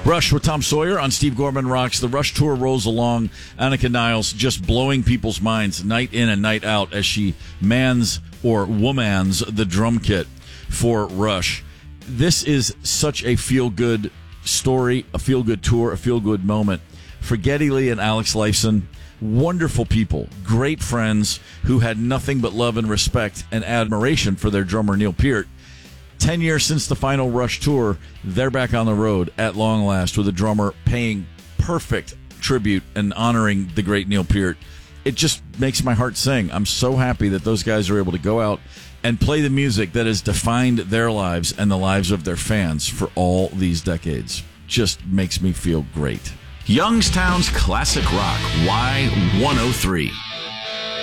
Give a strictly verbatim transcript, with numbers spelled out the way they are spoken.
Rush with Tom Sawyer on Steve Gorman Rocks. The Rush tour rolls along. Annika Niles just blowing people's minds night in and night out as she mans or womans the drum kit for Rush. This is such a feel-good story, a feel-good tour, a feel-good moment for Geddy Lee and Alex Lifeson. Wonderful people, great friends who had nothing but love and respect and admiration for their drummer Neil Peart. Ten years since the final Rush tour, they're back on the road at long last with a drummer paying perfect tribute and honoring the great Neil Peart. It just makes my heart sing. I'm so happy that those guys are able to go out and play the music that has defined their lives and the lives of their fans for all these decades. Just makes me feel great. Youngstown's Classic Rock, Y one oh three.